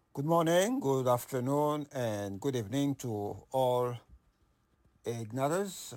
Good morning, good afternoon, and good evening to all Ignaters,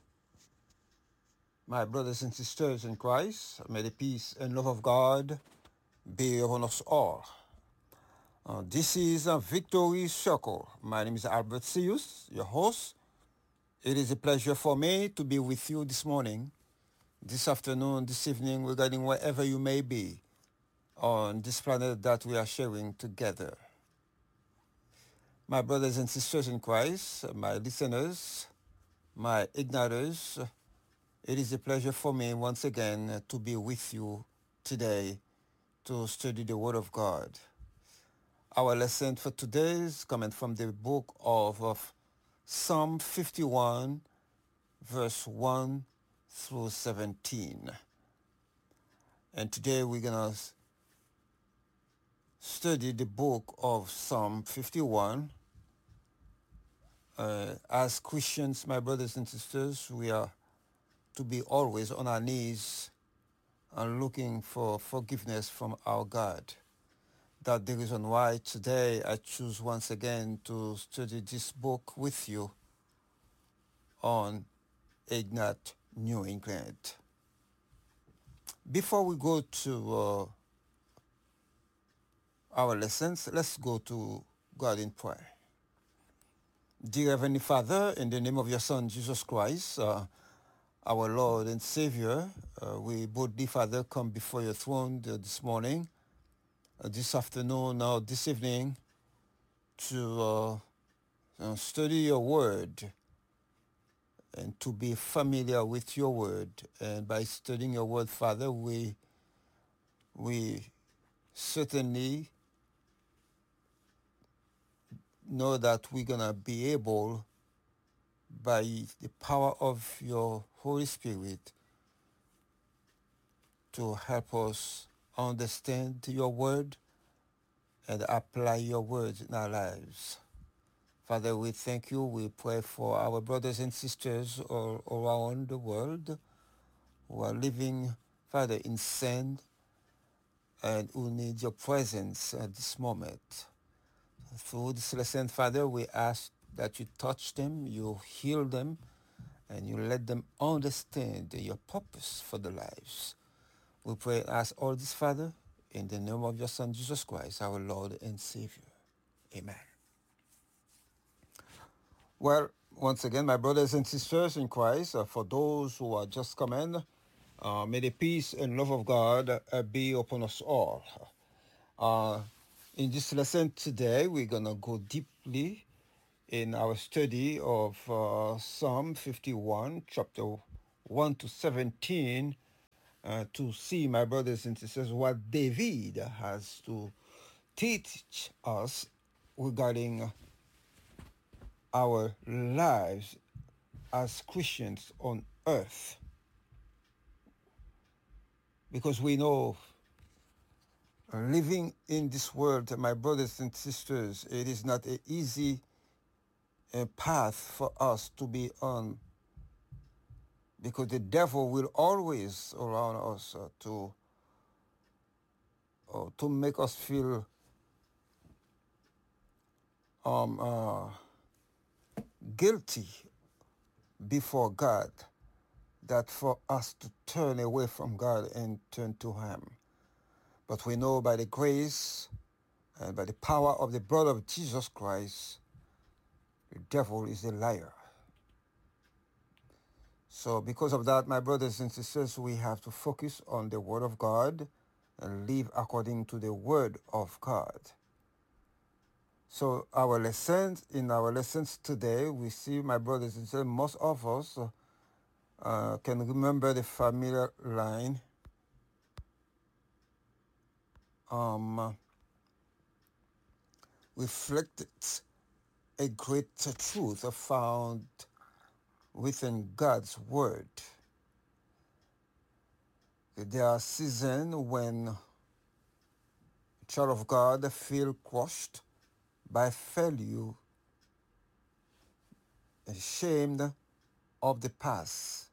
my brothers and sisters in Christ. May the peace and love of God be upon us all. This is a Victory Circle. My name is Albert Sius, your host. It is a pleasure for me to be with you this morning, this afternoon, this evening, regarding wherever you may be on this planet that we are sharing together. My brothers and sisters in Christ, my listeners, my igniters, it is a pleasure for me once again to be with you today to study the Word of God. Our lesson for today is coming from the book of Psalm 51, verse 1 through 17. And today we're going to study the book of Psalm 51. As Christians, my brothers and sisters, we are to be always on our knees and looking for forgiveness from our God. That's the reason why today I choose once again to study this book with you on Ignat New England. Before we go to our lessons, let's go to God in prayer. Dear Heavenly Father, in the name of your Son, Jesus Christ, our Lord and Savior, we boldly, Father, come before your throne this morning, this afternoon, or this evening, to study your word and to be familiar with your word. And by studying your word, Father, we certainly know that we're going to be able, by the power of your Holy Spirit, to help us understand your word and apply your words in our lives. Father, we thank you. We pray for our brothers and sisters all around the world who are living, Father, in sin and who need your presence at this moment. Through this lesson, Father, we ask that you touch them, you heal them, and you let them understand your purpose for their lives. We pray and ask all this, Father, in the name of your Son, Jesus Christ, our Lord and Savior. Amen. Well, once again, my brothers and sisters in Christ, for those who are just coming, may the peace and love of God be upon us all. Uh, in this lesson today, we're going to go deeply in our study of Psalm 51, chapter 1 to 17, to see, my brothers and sisters, what David has to teach us regarding our lives as Christians on earth. Because we know living in this world, my brothers and sisters, it is not an easy path for us to be on, because the devil will always around us to make us feel guilty before God, that for us to turn away from God and turn to Him. But we know by the grace and by the power of the blood of Jesus Christ, the devil is a liar. So because of that, my brothers and sisters, we have to focus on the Word of God and live according to the Word of God. So in our lessons today, we see, my brothers and sisters, most of us can remember the familiar line, reflects a great truth found within God's Word. There are seasons when a child of God feel crushed by failure, ashamed of the past,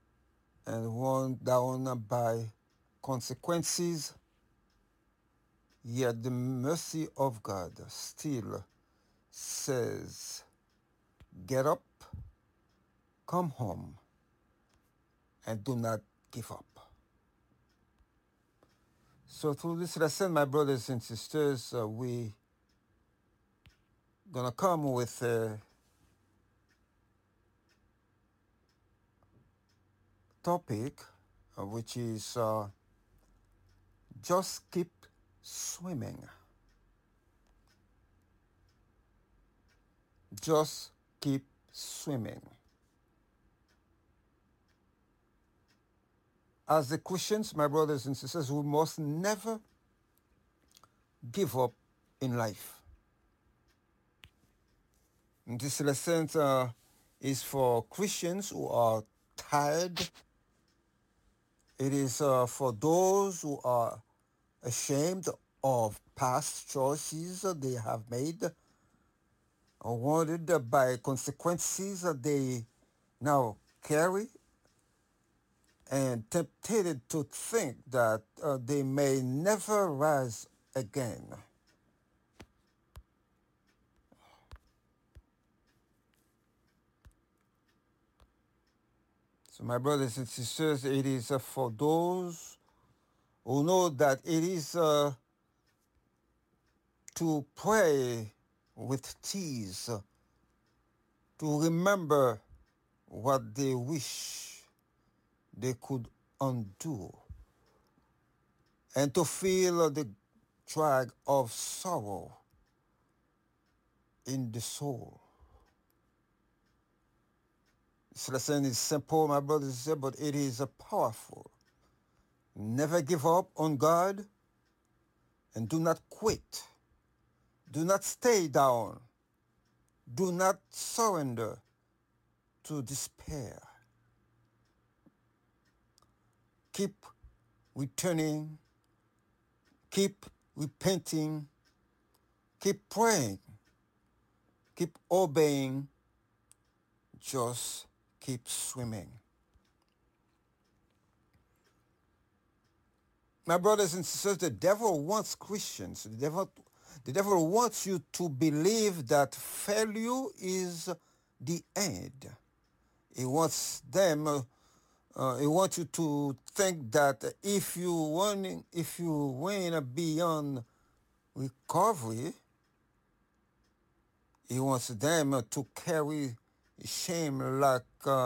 and worn down by consequences Yet the mercy of God still says, get up, come home, and do not give up. So through this lesson, my brothers and sisters, we gonna come with a topic which is just keep swimming. Just keep swimming. As the Christians, my brothers and sisters, we must never give up in life. And this lesson is for Christians who are tired. It is for those who are ashamed of past choices they have made or warned by consequences they now carry and tempted to think that they may never rise again. So, my brothers and sisters, it is for those who know that it is to pray with tears, to remember what they wish they could undo, and to feel the drag of sorrow in the soul. This lesson is simple, my brothers and sisters, but it is powerful. Never give up on God and do not quit. Do not stay down. Do not surrender to despair. Keep returning. Keep repenting. Keep praying. Keep obeying. Just keep swimming. My brothers and sisters, the devil wants Christians. The devil wants you to believe that failure is the end. He wants he wants you to think that if you win beyond recovery, he wants them to carry shame like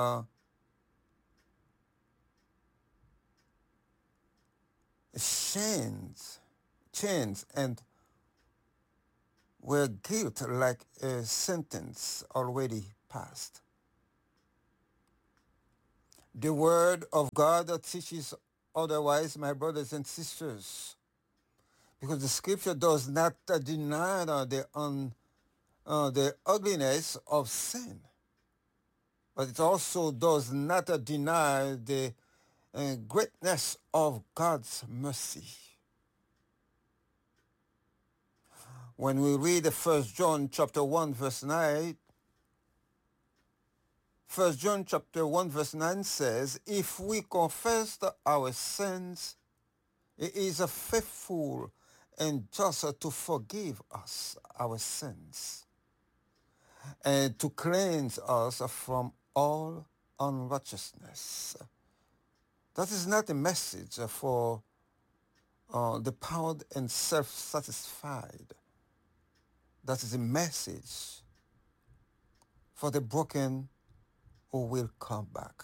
chains, and where guilt like a sentence already passed. The word of God teaches otherwise, my brothers and sisters, because the scripture does not deny the ugliness of sin, but it also does not deny the greatness of God's mercy. When we read 1 John chapter 1 verse 9, 1 John chapter 1 verse 9 says, if we confess our sins, he is faithful and just to forgive us our sins and to cleanse us from all unrighteousness. That is not a message for the proud and self-satisfied. That is a message for the broken who will come back.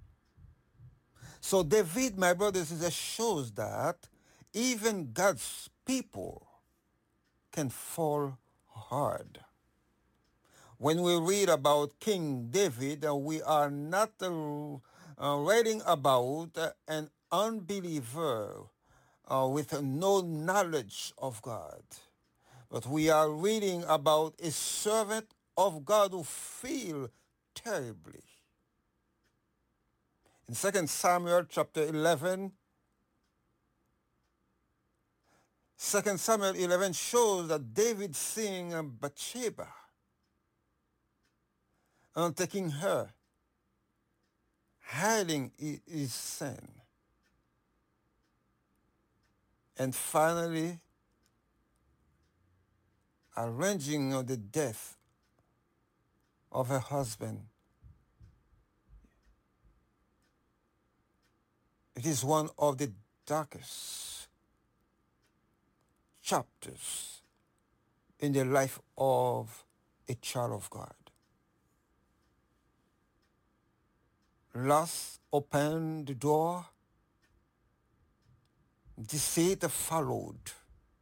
So David, my brothers, shows that even God's people can fall hard. When we read about King David, we are not reading about an unbeliever with no knowledge of God, but we are reading about a servant of God who feels terribly. In 2 Samuel chapter 11, 2 Samuel 11 shows that David seeing Bathsheba and taking her, hiding his sin. And finally, arranging the death of her husband. It is one of the darkest chapters in the life of a child of God. Lust opened the door, deceit followed,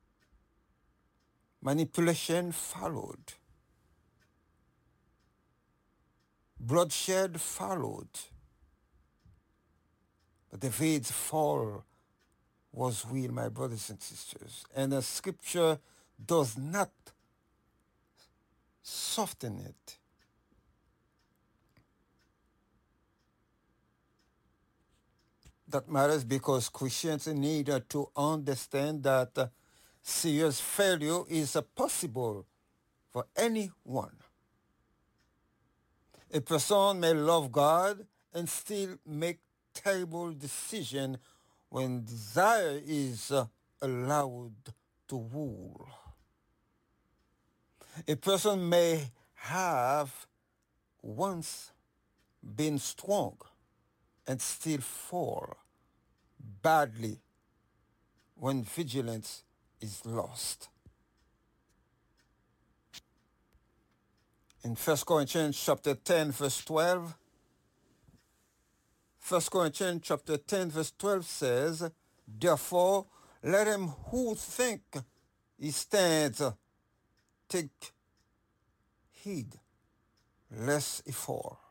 manipulation followed, bloodshed followed. But David's fall was real, my brothers and sisters. And the scripture does not soften it. That matters because Christians need to understand that serious failure is possible for anyone. A person may love God and still make terrible decisions when desire is allowed to rule. A person may have once been strong and still fall badly when vigilance is lost. In 1 Corinthians chapter 10, verse 12, 1 Corinthians chapter 10, verse 12 says, "Therefore, let him who think he stands take heed, lest he fall."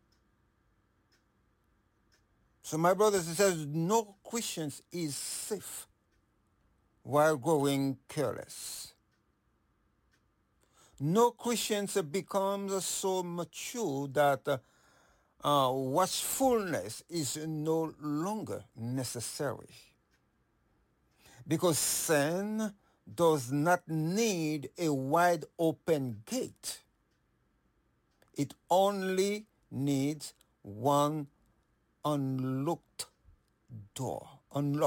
So my brothers and sisters, no Christian is safe while growing careless. No Christian becomes so mature that watchfulness is no longer necessary. Because sin does not need a wide open gate. It only needs one unlocked door.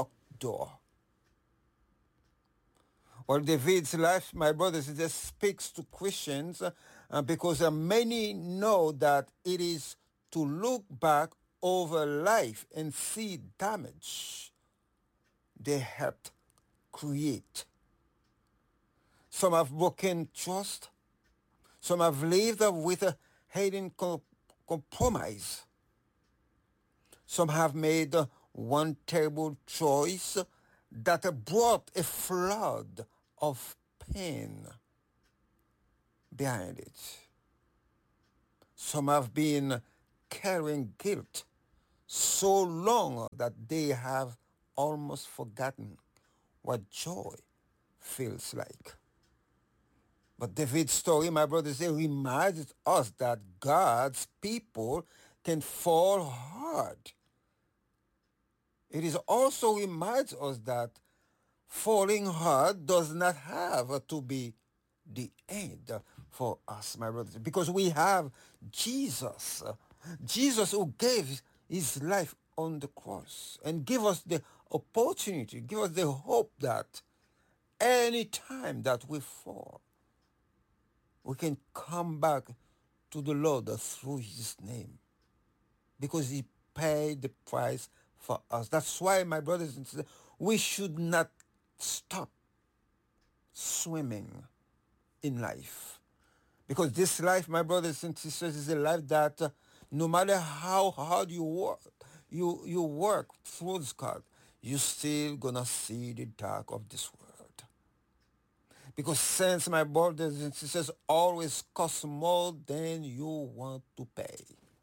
Well, David's life, my brothers, it just speaks to Christians because many know that it is to look back over life and see damage they helped create. Some have broken trust. Some have lived with a hidden compromise. Some have made one terrible choice that brought a flood of pain behind it. Some have been carrying guilt so long that they have almost forgotten what joy feels like. But David's story, my brothers, it reminds us that God's people can fall hard. It is also reminds us that falling hard does not have to be the end for us, my brothers, because we have Jesus. Jesus who gave his life on the cross and give us the opportunity, give us the hope that any time that we fall, we can come back to the Lord through his name because he paid the price for us. That's why, my brothers and sisters, we should not stop swimming in life. Because this life, my brothers and sisters, is a life that no matter how hard you work towards God, you're still gonna see the dark of this world. Because sins, my brothers and sisters, always cost more than you want to pay.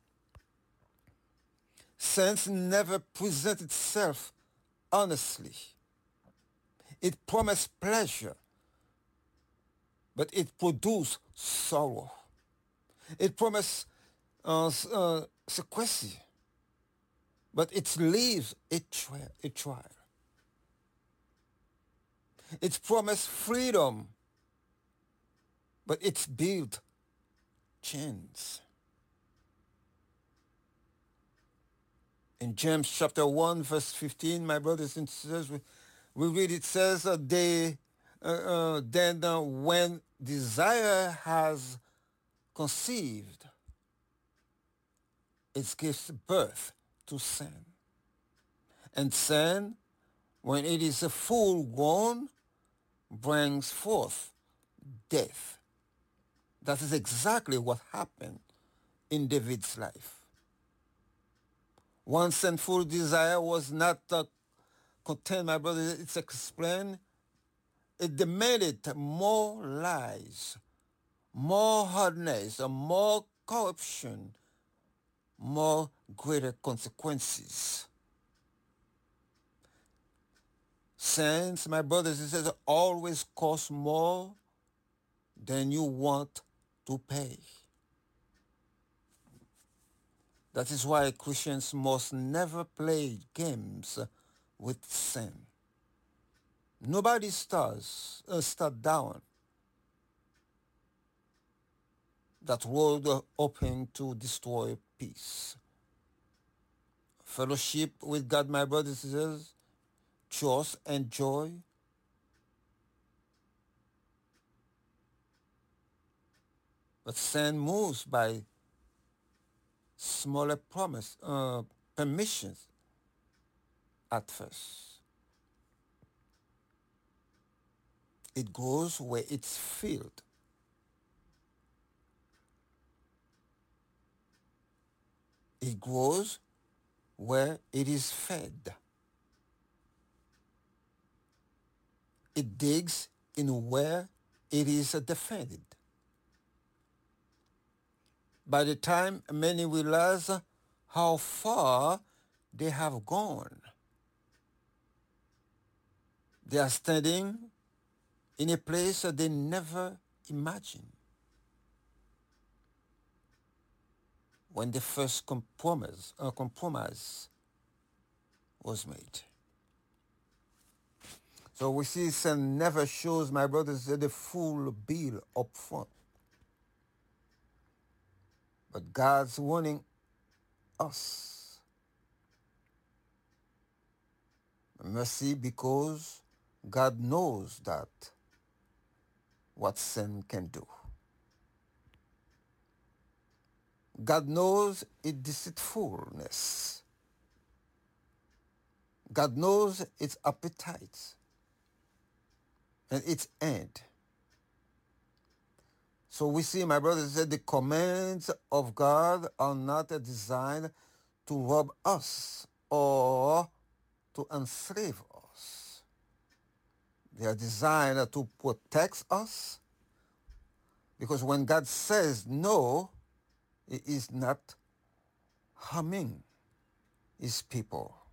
Sins never present itself honestly. It promised pleasure, but it produced sorrow. It promised secrecy, but it leaves a trial. It promised freedom, but it's built chains. In James chapter 1, verse 15, my brothers and sisters, we read it says, when desire has conceived, it gives birth to sin. And sin, when it is full grown, brings forth death. That is exactly what happened in David's life. One sinful desire was not contained, my brother. It's explained. It demanded more lies, more hardness, more corruption, more greater consequences. Sins, my brothers and sisters, always cost more than you want to pay. That is why Christians must never play games with sin. Nobody start down that road open to destroy peace. Fellowship with God, my brothers and sisters, trust and joy. But sin moves by smaller permissions at first. It goes where it's filled. It grows where it is fed. It digs in where it is defended. By the time many realize how far they have gone, they are standing in a place they never imagined. When the first compromise was made. So we see sin never shows, my brothers, the full bill up front. But God's warning us mercy because God knows that what sin can do. God knows its deceitfulness. God knows its appetite and its end. So we see, my brothers, that the commands of God are not designed to rob us or to enslave us. They are designed to protect us, because when God says no, He is not harming His people.